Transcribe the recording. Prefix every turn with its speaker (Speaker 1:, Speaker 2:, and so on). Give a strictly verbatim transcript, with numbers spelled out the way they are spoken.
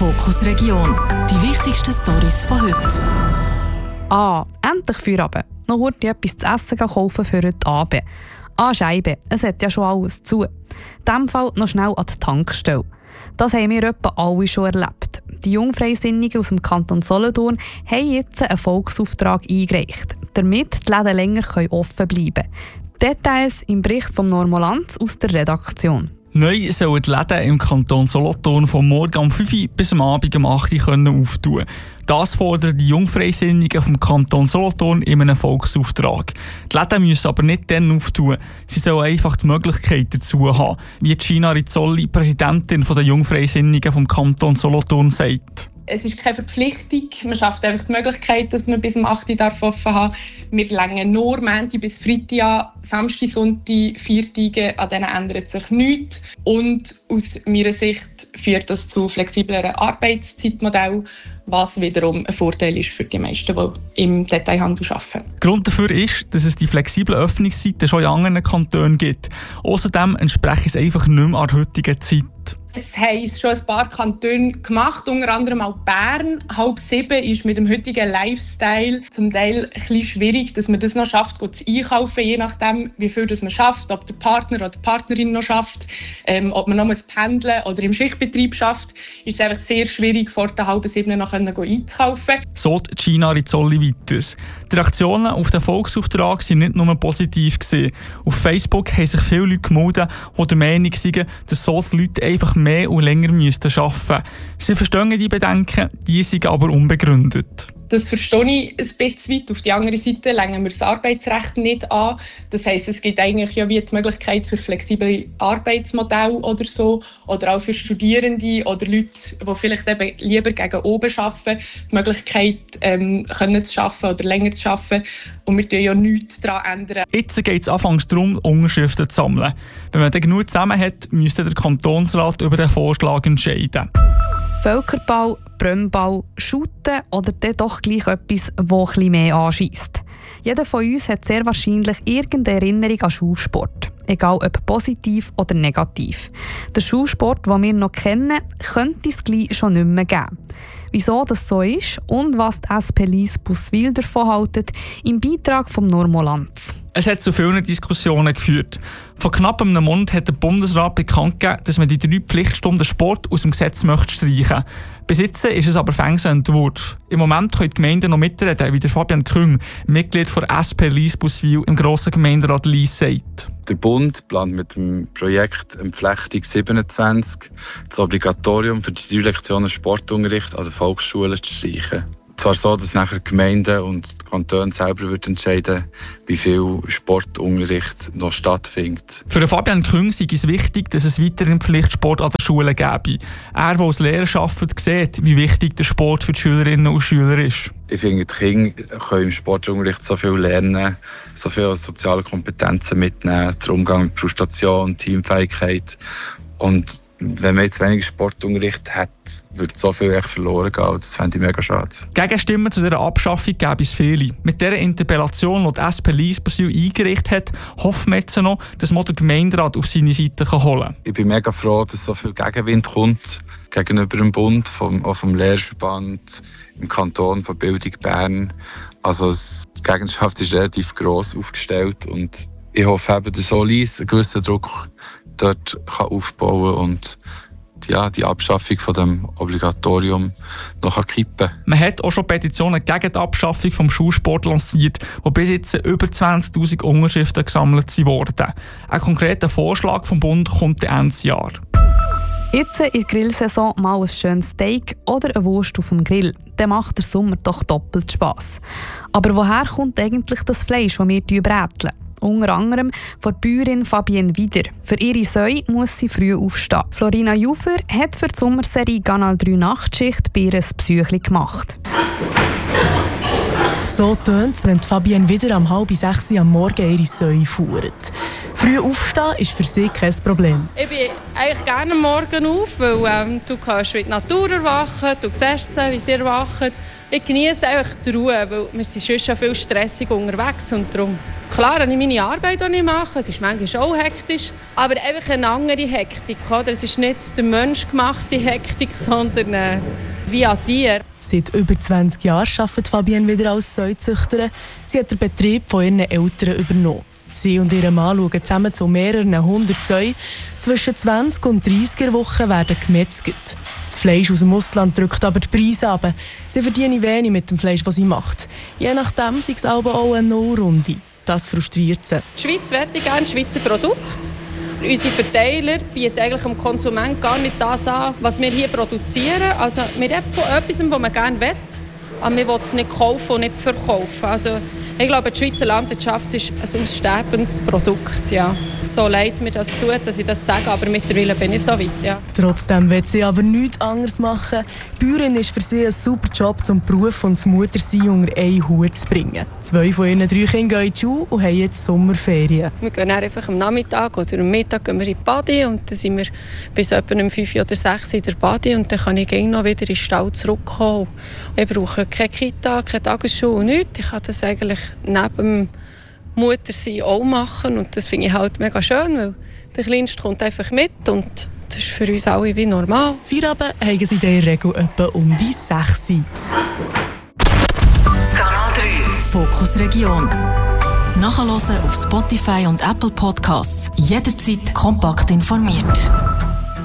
Speaker 1: Fokus Region. Die wichtigsten Storys von heute.
Speaker 2: Ah, endlich Feierabend. Noch heute etwas zu essen kaufen für heute Abend. Ah, Scheibe, es hat ja schon alles zu. In diesem Fall noch schnell an die Tankstelle. Das haben wir etwa alle schon erlebt. Die Jungfreisinnigen aus dem Kanton Solothurn haben jetzt einen Volksauftrag eingereicht, damit die Läden länger offen bleiben können. Details im Bericht von Normolanz aus der Redaktion.
Speaker 3: Neu sollen die Läden im Kanton Solothurn vom Morgen um fünf Uhr bis am Abend um acht Uhr auftun. Das fordern die Jungfreisinnigen vom Kanton Solothurn in einem Volksauftrag. Die Läden müssen aber nicht dann auftun. Sie sollen einfach die Möglichkeit dazu haben, wie Gina Rizzoli, Präsidentin der Jungfreisinnigen vom Kanton Solothurn, sagt.
Speaker 4: Es ist keine Verpflichtung. Man schafft einfach die Möglichkeit, dass man bis um acht Uhr offen haben darf. Wir längen nur Montag bis Freitag an. Samstag, Sonntag, Viertage, an denen ändert sich nichts. Und aus meiner Sicht führt das zu flexibleren Arbeitszeitmodellen, was wiederum ein Vorteil ist für die meisten, die im Detailhandel arbeiten.
Speaker 3: Grund dafür ist, dass es die flexiblen Öffnungszeiten schon in anderen Kantonen gibt. Außerdem entspricht es einfach nicht mehr an der heutigen Zeit.
Speaker 4: Es haben schon ein paar Kantone gemacht, unter anderem auch Bern. Halb sieben ist mit dem heutigen Lifestyle zum Teil ein bisschen schwierig, dass man das noch schafft, gut zu einkaufen, je nachdem, wie viel das man schafft, ob der Partner oder die Partnerin noch schafft, ähm, ob man noch muss pendeln oder im Schichtbetrieb schafft, ist es einfach sehr schwierig, vor der halben sieben noch einzukaufen. So
Speaker 3: Gina Rizzoli weiter. Die Reaktionen auf den Volksauftrag waren nicht nur positiv gewesen. Auf Facebook haben sich viele Leute gemeldet, die der Meinung sind, dass so die Leute einfach mehr und länger arbeiten müssten. Sie verstehen die Bedenken, die sind aber unbegründet.
Speaker 4: Das verstehe ich ein bisschen weit. Auf die andere Seite legen wir das Arbeitsrecht nicht an. Das heisst, es gibt eigentlich ja wie die Möglichkeit für flexible Arbeitsmodelle oder so. Oder auch für Studierende oder Leute, die vielleicht eben lieber gegen oben arbeiten, die Möglichkeit ähm, können zu arbeiten oder länger zu arbeiten. Und wir tun ja nichts daran ändern.
Speaker 3: Jetzt geht es anfangs darum, Unterschriften zu sammeln. Wenn man dann genug zusammen hat, müsste der Kantonsrat über den Vorschlag entscheiden.
Speaker 2: Völkerball, Brömmball, Shooten oder dann doch gleich etwas, das etwas mehr anschiesst. Jeder von uns hat sehr wahrscheinlich irgendeine Erinnerung an Schulsport. Egal ob positiv oder negativ. Der Schulsport, den wir noch kennen, könnte es gleich schon nicht mehr geben. Wieso das so ist und was die S P Lyss Busswil davon halten, im Beitrag von Normolanz.
Speaker 3: Es hat zu vielen Diskussionen geführt. Vor knapp einem Monat hat der Bundesrat bekannt gegeben, dass man die drei Pflichtstunden Sport aus dem Gesetz möchte streichen. Bis jetzt ist es aber fängs ein Entwurf. Im Moment können die Gemeinden noch mitreden, wie der Fabian Küng, Mitglied der S P Lyss Busswil im grossen Gemeinderat Lyss, sagt.
Speaker 5: Der Bund plant mit dem Projekt Entflechtung siebenundzwanzig das Obligatorium für die drei Lektionen Sportunterricht an den Volksschulen zu streichen. Zwar so, dass nachher die Gemeinden und die Kantone selber entscheiden, wie viel Sportunterricht noch stattfindet.
Speaker 3: Für Fabian Küng ist es wichtig, dass es weiterhin Pflichtsport an den Schulen gäbe. Er, der als Lehrer arbeitet, sieht, wie wichtig der Sport für die Schülerinnen und Schüler ist.
Speaker 5: Ich finde, die Kinder können im Sportunterricht so viel lernen, so viele soziale Kompetenzen mitnehmen, der Umgang mit Frustration, Teamfähigkeit. Und wenn man jetzt wenig Sportunterricht hat, würde so viel echt verloren gehen. Das fände ich mega schade.
Speaker 3: Gegenstimmen zu dieser Abschaffung gäbe es viele. Mit dieser Interpellation, die die S P Lyss Busswil eingerichtet hat, hoffen wir jetzt noch, dass man den Gemeinderat auf seine Seite holen kann.
Speaker 5: Ich bin mega froh, dass so viel Gegenwind kommt gegenüber dem Bund, vom, auch vom Lehrverband, im Kanton von Bildung Bern. Also die Gegenschaft ist relativ gross aufgestellt und ich hoffe eben, dass so Lyss einen gewissen Druck dort kann aufbauen und ja, die Abschaffung von dem Obligatorium noch kippen kann.
Speaker 3: Man hat auch schon Petitionen gegen die Abschaffung des Schulsports lanciert, wo bis jetzt über zwanzigtausend Unterschriften gesammelt wurden. Ein konkreter Vorschlag vom Bund kommt Ende Jahr.
Speaker 2: Jetzt in der Grillsaison mal ein schönes Steak oder eine Wurst auf dem Grill. Dann macht der Sommer doch doppelt Spass. Aber woher kommt eigentlich das Fleisch, das wir bräteln? Unter anderem von der Bäuerin Fabienne Wieder. Für ihre Säue muss sie früh aufstehen. Florina Jufer hat für die Sommerserie Kanal drei Nachtschicht bei ihr ein Psychli gemacht.
Speaker 6: So tönt es, wenn Fabienne Wieder um halb sechs am Morgen ihre Säue fuhrt. Früh aufstehen ist für sie kein Problem.
Speaker 7: Ich bin eigentlich gerne am Morgen auf, weil ähm, du kannst mit die Natur erwachen, du siehst sie, wie sie erwachen. Ich genieße einfach die Ruhe, weil wir sind schon viel stressig unterwegs und darum Klar habe ich meine Arbeit, die ich mache, es ist manchmal auch hektisch, aber einfach eine andere Hektik. Oder? Es ist nicht der menschgemachte Hektik, sondern äh, wie ein Tier.
Speaker 6: Seit über zwanzig Jahren arbeitet Fabienne wieder als Säuzüchterin. Sie hat den Betrieb von ihren Eltern übernommen. Sie und ihr Mann schauen zusammen zu mehreren hundert Säuen. Zwischen zwanzig und dreißig Wochen werden gemetzelt. Das Fleisch aus dem Ausland drückt aber die Preise runter. Sie verdienen wenig mit dem Fleisch, das sie macht. Je nachdem ist es aber auch eine Nullrunde. Das frustriert sie.
Speaker 7: Die Schweiz möchte gerne Schweizer Produkte. Unsere Verteiler bieten eigentlich dem Konsumenten gar nicht das an, was wir hier produzieren. Also wir reden von etwas, das man gerne will, aber wir wollen es nicht kaufen und nicht verkaufen. Also ich glaube, die Schweizer Landwirtschaft ist ein aussterbendes Produkt. Ja. So leid mir das tut, dass ich das sage, aber mittlerweile bin ich so weit. Ja.
Speaker 6: Trotzdem will sie aber nichts anderes machen. Bäuerin ist für sie ein super Job, um den Beruf und das Muttersein unter einen Hut zu bringen. Zwei von ihren drei Kindern gehen in die Schule und haben jetzt Sommerferien.
Speaker 7: Wir gehen einfach am Nachmittag oder am Mittag gehen wir in die Badi und dann sind wir bis etwa um fünf oder sechs in der Badi und dann kann ich gerne noch wieder in den Stall zurückkommen. Ich brauche keine Kita, keine Tagesschule und nichts. Ich kann das eigentlich neben dem Muttersein auch machen und das finde ich halt mega schön, weil der Kleinste kommt einfach mit und das ist für uns alle wie normal.
Speaker 6: Feierabend haben sie in der Regel etwa um die sechs.
Speaker 1: Kanal drei Fokus Region. Nachhören auf Spotify und Apple Podcasts. Jederzeit kompakt informiert.